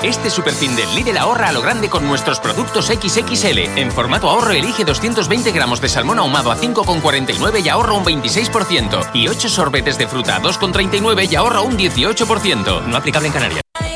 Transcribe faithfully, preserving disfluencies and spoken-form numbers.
Este superfin del Lidl ahorra a lo grande con nuestros productos equis equis ele. En formato ahorro elige doscientos veinte gramos de salmón ahumado a cinco con cuarenta y nueve y ahorra un veintiséis por ciento. Y ocho sorbetes de fruta a dos con treinta y nueve y ahorra un dieciocho por ciento. No aplicable en Canarias.